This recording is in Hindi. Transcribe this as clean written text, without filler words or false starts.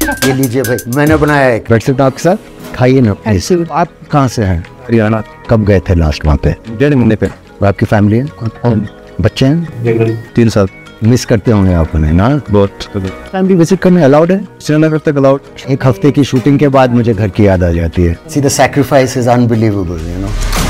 ये लीजिए भाई, मैंने बनाया है बेडशीट आपके साथ, खाइए ना। आप कहाँ से हैं? हरियाणा। कब गए थे लास्ट वहाँ पे? 1.5 महीने पे। आपकी फैमिली है, बच्चे हैं? 3 साल। मिस करते होंगे आप उन्हें ना? बहुत। फैमिली विजिट करने अलाउड है? श्रीनगर तक अलाउड। एक हफ्ते की शूटिंग के बाद मुझे घर की याद आ जाती है। See the sacrifice is unbelievable, you know.